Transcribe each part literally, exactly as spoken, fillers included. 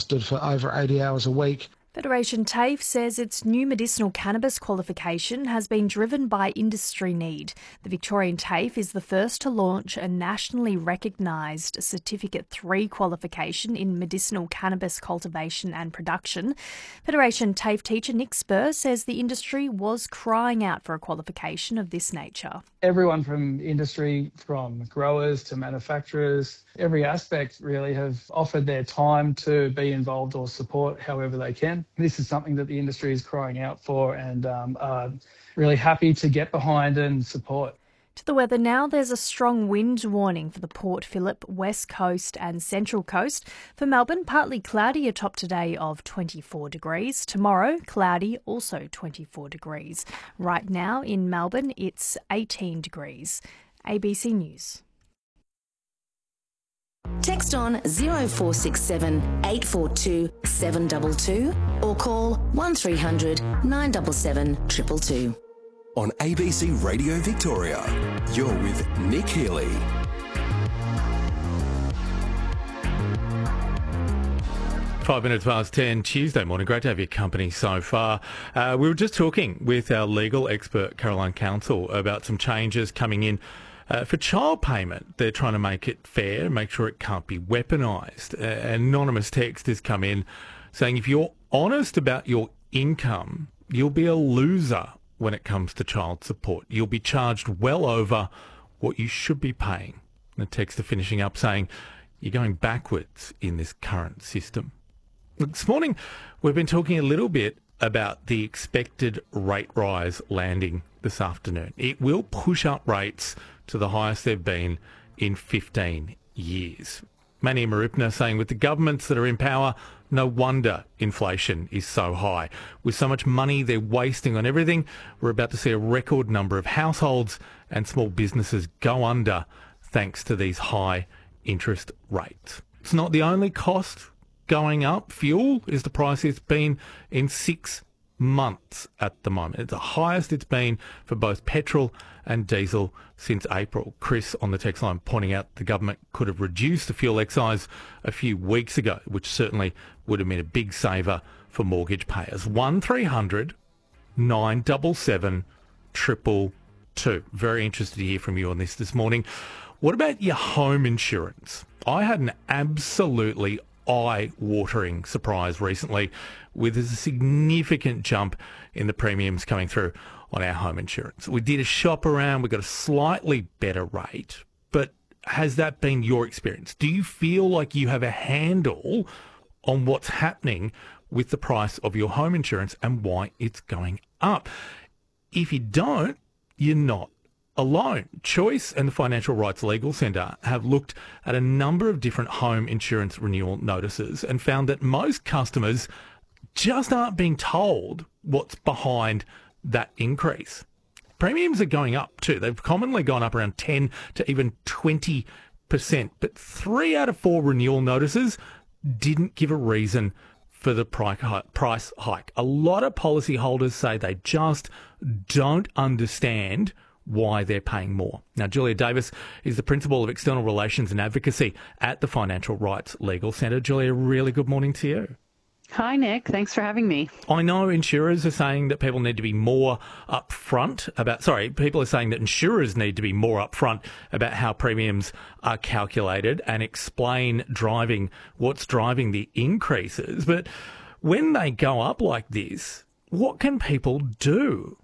stood for over eighty hours a week. Federation TAFE says its new medicinal cannabis qualification has been driven by industry need. The Victorian TAFE is the first to launch a nationally recognised Certificate three qualification in medicinal cannabis cultivation and production. Federation TAFE teacher Nick Spur says the industry was crying out for a qualification of this nature. Everyone from industry, from growers to manufacturers, every aspect really have offered their time to be involved or support however they can. This is something that the industry is crying out for and um, are really happy to get behind and support. To the weather now, there's a strong wind warning for the Port Phillip, West Coast and Central Coast. For Melbourne, partly cloudy, a top today of twenty-four degrees. Tomorrow, cloudy, also twenty-four degrees. Right now in Melbourne, it's eighteen degrees. A B C News. Text on zero four six seven eight four two seven two two or call one three hundred nine seven seven two two two. On A B C Radio Victoria, you're with Nick Healy. Five minutes past ten, Tuesday morning. Great to have your company so far. Uh, we were just talking with our legal expert, Caroline Council, about some changes coming in uh, for child payment. They're trying to make it fair, make sure it can't be weaponised. Uh, an anonymous text has come in saying if you're honest about your income, you'll be a loser when it comes to child support. You'll be charged well over what you should be paying. The text are finishing up saying you're going backwards in this current system. This morning, we've been talking a little bit about the expected rate rise landing this afternoon. It will push up rates to the highest they've been in fifteen years. Mani Maripna saying with the governments that are in power, no wonder inflation is so high. With so much money they're wasting on everything, we're about to see a record number of households and small businesses go under thanks to these high interest rates. It's not the only cost going up. Fuel is the price it's been in six months at the moment. It's the highest it's been for both petrol and diesel since April. Chris on the text line pointing out the government could have reduced the fuel excise a few weeks ago, which certainly would have been a big saver for mortgage payers. one three hundred nine seven seven two two two. Very interested to hear from you on this this morning. What about your home insurance? I had an absolutely eye-watering surprise recently with a significant jump in the premiums coming through on our home insurance. We did a shop around, we got a slightly better rate, but has that been your experience? Do you feel like you have a handle on what's happening with the price of your home insurance and why it's going up? If you don't, you're not alone. Choice and the Financial Rights Legal Centre have looked at a number of different home insurance renewal notices and found that most customers just aren't being told what's behind that increase. Premiums are going up too. They've commonly gone up around ten to even twenty percent, but three out of four renewal notices didn't give a reason for the price hike. A lot of policyholders say they just don't understand why they're paying more. Now, Julia Davis is the Principal of External Relations and Advocacy at the Financial Rights Legal Centre. Julia, really good morning to you. Hi, Nick. Thanks for having me. I know insurers are saying that people need to be more upfront about, sorry, people are saying that insurers need to be more upfront about how premiums are calculated and explain driving, what's driving the increases. But when they go up like this, what can people do?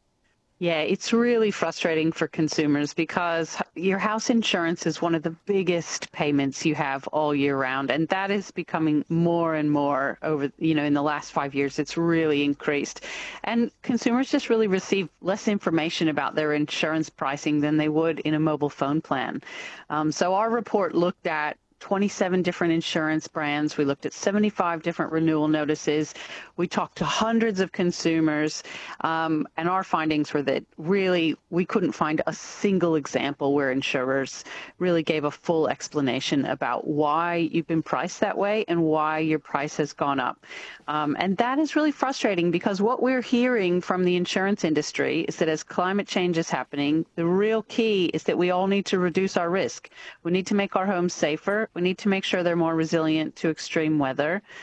Yeah, it's really frustrating for consumers because your house insurance is one of the biggest payments you have all year round. And that is becoming more and more over, you know, in the last five years, it's really increased. And consumers just really receive less information about their insurance pricing than they would in a mobile phone plan. Um, so our report looked at twenty-seven different insurance brands. We looked at seventy-five different renewal notices. We talked to hundreds of consumers, um, and our findings were that really we couldn't find a single example where insurers really gave a full explanation about why you've been priced that way and why your price has gone up. Um, and that is really frustrating because what we're hearing from the insurance industry is that as climate change is happening, the real key is that we all need to reduce our risk. We need to make our homes safer. We need to make sure they're more resilient to extreme weather.